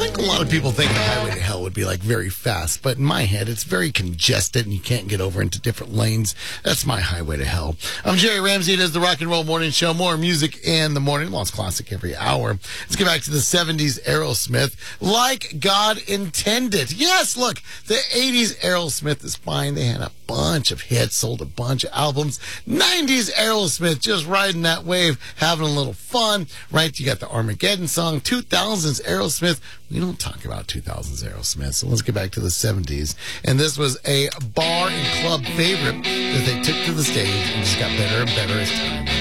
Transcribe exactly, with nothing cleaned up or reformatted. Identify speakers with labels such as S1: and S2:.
S1: A lot of people think the highway to hell would be like very fast, but in my head, it's very congested and you can't get over into different lanes. That's my highway to hell. I'm Jerry Ramsey. It is the Rock and Roll Morning Show. More music in the morning. Well, it's classic every hour. Let's get back to the seventies Aerosmith. Like God Intended. Yes, look, the eighties Aerosmith is fine. They had a bunch of hits, sold a bunch of albums. nineties Aerosmith just riding that wave, having a little fun, right? You got the Armageddon song. two thousands Aerosmith. We don't talk about two thousands Aerosmith, so let's get back to the seventies. And this was a bar and club favorite that they took to the stage and just got better and better as time